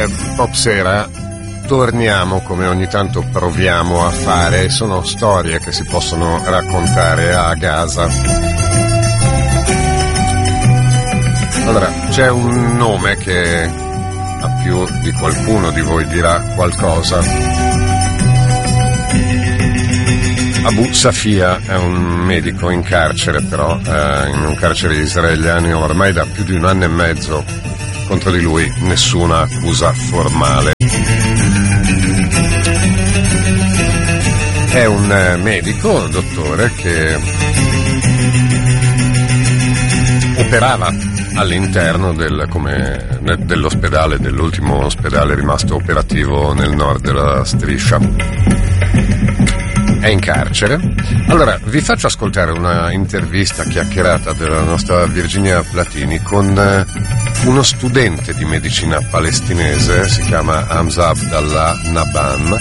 Pop Sera torniamo, come ogni tanto proviamo a fare, sono storie che si possono raccontare a Gaza. Allora, c'è un nome che a più di qualcuno di voi dirà qualcosa. Abu Safia è un medico in carcere, però in un carcere israeliano ormai da più di 1 anno e mezzo. Contro di lui nessuna accusa formale. È un medico, dottore, che operava all'interno dell'ospedale, dell'ultimo ospedale rimasto operativo nel nord della striscia. È in carcere. Allora, vi faccio ascoltare una intervista chiacchierata della nostra Virginia Platini con uno studente di medicina palestinese, si chiama Hamza Abdallah Naban,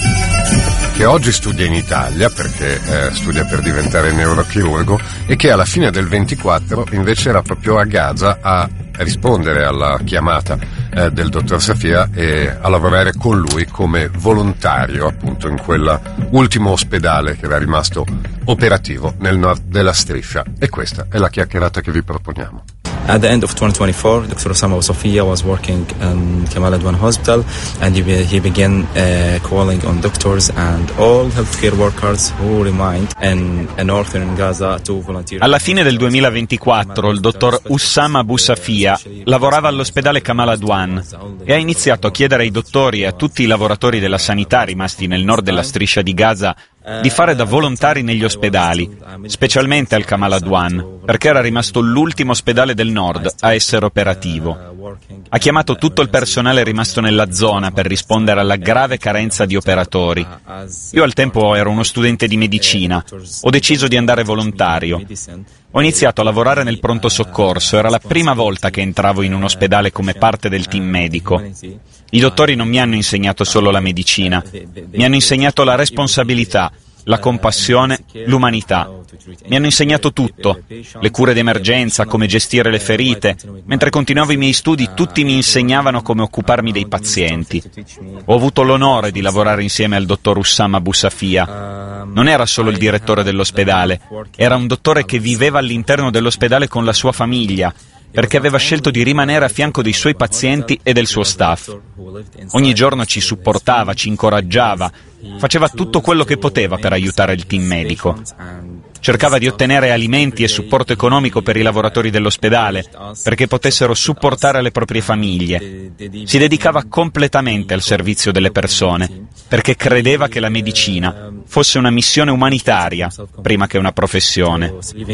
che oggi studia in Italia perché studia per diventare neurochirurgo e che alla fine del 24 invece era proprio a Gaza a rispondere alla chiamata del dottor Safia e a lavorare con lui come volontario appunto in quell'ultimo ospedale che era rimasto operativo nel nord della striscia. E questa è la chiacchierata che vi proponiamo. At the end of 2024, Dr. Osama Abu Safia was working in Kamal Adwan Hospital, and he began calling on doctors and all healthcare workers who remained in northern Gaza to volunteer. Alla fine del 2024, il dottor Osama Abu Safia lavorava all'ospedale Kamal Adwan e ha iniziato a chiedere ai dottori e a tutti i lavoratori della sanità rimasti nel nord della striscia di Gaza di fare da volontari negli ospedali, specialmente al Kamal Adwan, perché era rimasto l'ultimo ospedale del nord a essere operativo. Ha chiamato tutto il personale rimasto nella zona per rispondere alla grave carenza di operatori. Io al tempo ero uno studente di medicina, ho deciso di andare volontario. Ho iniziato a lavorare nel pronto soccorso, era la prima volta che entravo in un ospedale come parte del team medico. I dottori non mi hanno insegnato solo la medicina, mi hanno insegnato la responsabilità, la compassione, l'umanità. Mi hanno insegnato tutto, le cure d'emergenza, come gestire le ferite. Mentre continuavo i miei studi, tutti mi insegnavano come occuparmi dei pazienti. Ho avuto l'onore di lavorare insieme al dottor Osama Abu Safia. Non era solo il direttore dell'ospedale, era un dottore che viveva all'interno dell'ospedale con la sua famiglia, perché aveva scelto di rimanere a fianco dei suoi pazienti e del suo staff. Ogni giorno ci supportava, ci incoraggiava, faceva tutto quello che poteva per aiutare il team medico. Cercava di ottenere alimenti e supporto economico per i lavoratori dell'ospedale, perché potessero supportare le proprie famiglie. Si dedicava completamente al servizio delle persone, perché credeva che la medicina fosse una missione umanitaria prima che una professione.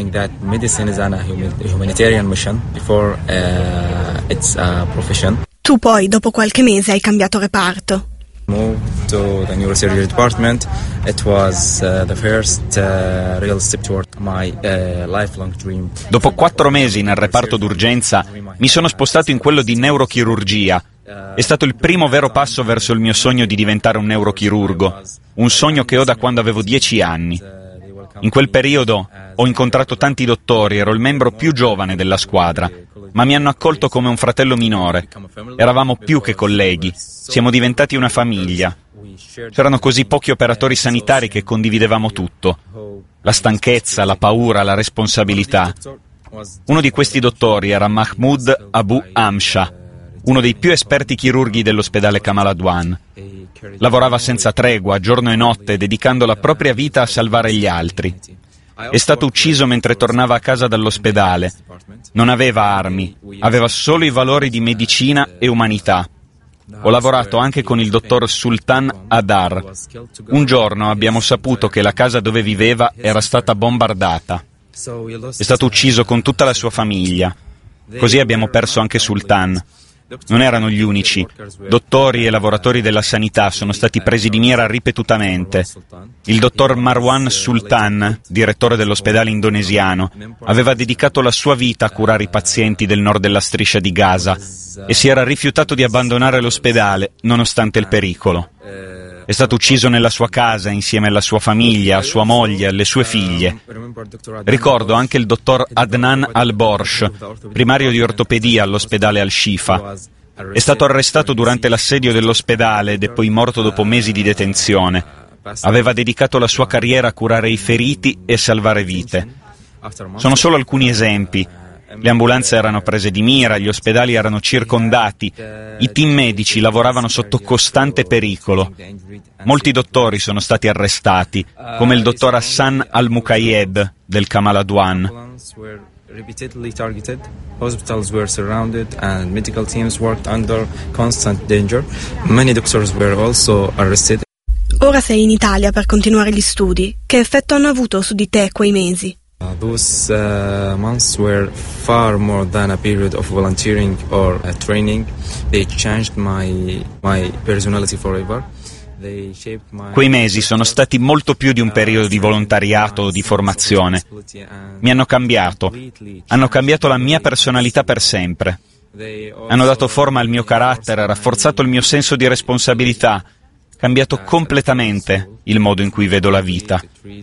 Tu poi, dopo qualche mese, hai cambiato reparto. To the neurosurgery department. It was the first real step toward my lifelong dream. Dopo 4 mesi nel reparto d'urgenza mi sono spostato in quello di neurochirurgia. È stato il primo vero passo verso il mio sogno di diventare un neurochirurgo, un sogno che ho da quando avevo 10 anni. In quel periodo ho incontrato tanti dottori, ero il membro più giovane della squadra, ma mi hanno accolto come un fratello minore. Eravamo più che colleghi, siamo diventati una famiglia. C'erano così pochi operatori sanitari che condividevamo tutto. La stanchezza, la paura, la responsabilità. Uno di questi dottori era Mahmoud Abu Amsha, uno dei più esperti chirurghi dell'ospedale Kamal Adwan. Lavorava senza tregua, giorno e notte, dedicando la propria vita a salvare gli altri. È stato ucciso mentre tornava a casa dall'ospedale. Non aveva armi, aveva solo i valori di medicina e umanità. Ho lavorato anche con il dottor Sultan Adar. Un giorno abbiamo saputo che la casa dove viveva era stata bombardata. È stato ucciso con tutta la sua famiglia. Così abbiamo perso anche Sultan. Non erano gli unici. Dottori e lavoratori della sanità sono stati presi di mira ripetutamente. Il dottor Marwan Sultan, direttore dell'ospedale indonesiano, aveva dedicato la sua vita a curare i pazienti del nord della striscia di Gaza e si era rifiutato di abbandonare l'ospedale nonostante il pericolo. È stato ucciso nella sua casa insieme alla sua famiglia, a sua moglie, alle sue figlie. Ricordo anche il dottor Adnan Al-Borsh, primario di ortopedia all'ospedale Al-Shifa. È stato arrestato durante l'assedio dell'ospedale ed è poi morto dopo mesi di detenzione. Aveva dedicato la sua carriera a curare i feriti e salvare vite. Sono solo alcuni esempi. Le ambulanze erano prese di mira, gli ospedali erano circondati, i team medici lavoravano sotto costante pericolo. Molti dottori sono stati arrestati, come il dottor Hassan Al-Mukayeb del Kamal Adwan. Repeatedly targeted, hospitals were surrounded and medical teams worked under constant danger. Many doctors were also arrested. Ora sei in Italia per continuare gli studi. Che effetto hanno avuto su di te quei mesi? Those months were far more than a period of volunteering or training. They changed my personality forever. Quei mesi sono stati molto più di un periodo di volontariato o di formazione. Mi hanno cambiato la mia personalità per sempre. Hanno dato forma al mio carattere, rafforzato il mio senso di responsabilità, cambiato completamente il modo in cui vedo la vita.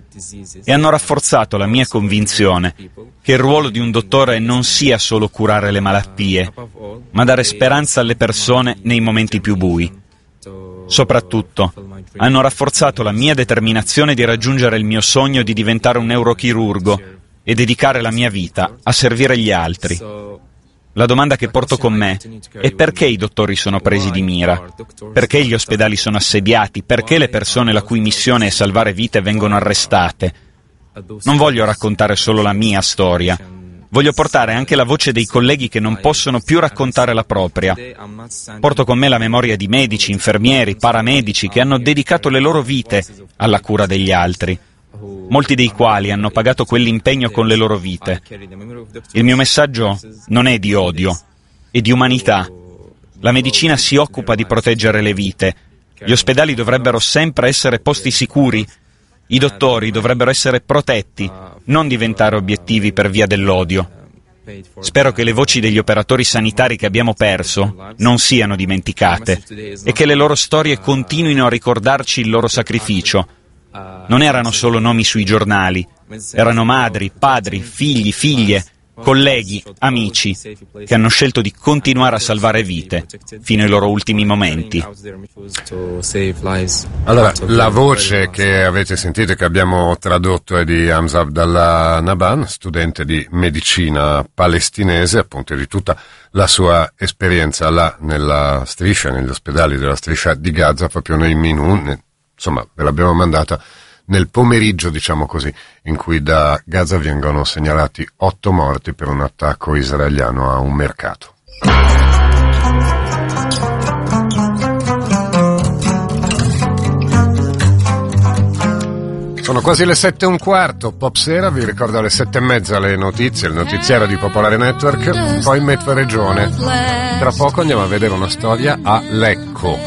E hanno rafforzato la mia convinzione che il ruolo di un dottore non sia solo curare le malattie, ma dare speranza alle persone nei momenti più bui. Soprattutto, hanno rafforzato la mia determinazione di raggiungere il mio sogno di diventare un neurochirurgo e dedicare la mia vita a servire gli altri. La domanda che porto con me è perché i dottori sono presi di mira? Perché gli ospedali sono assediati? Perché le persone la cui missione è salvare vite vengono arrestate? Non voglio raccontare solo la mia storia. Voglio portare anche la voce dei colleghi che non possono più raccontare la propria. Porto con me la memoria di medici, infermieri, paramedici che hanno dedicato le loro vite alla cura degli altri. Molti dei quali hanno pagato quell'impegno con le loro vite. Il mio messaggio non è di odio, è di umanità. La medicina si occupa di proteggere le vite. Gli ospedali dovrebbero sempre essere posti sicuri. I dottori dovrebbero essere protetti, non diventare obiettivi per via dell'odio. Spero che le voci degli operatori sanitari che abbiamo perso non siano dimenticate e che le loro storie continuino a ricordarci il loro sacrificio. Non erano solo nomi sui giornali, erano madri, padri, figli, figlie, colleghi, amici, che hanno scelto di continuare a salvare vite fino ai loro ultimi momenti. Allora, la voce che avete sentito e che abbiamo tradotto è di Hamza Abdallah Naban, studente di medicina palestinese, appunto di tutta la sua esperienza là nella striscia, negli ospedali della striscia di Gaza, proprio nei minut. Insomma, ve l'abbiamo mandata nel pomeriggio, diciamo così, in cui da Gaza vengono segnalati 8 morti per un attacco israeliano a un mercato. Sono quasi le 7:15, Pop Sera, vi ricordo alle 7:30 le notizie, il notiziario di Popolare Network, poi Metro Regione. Tra poco andiamo a vedere una storia a Lecco.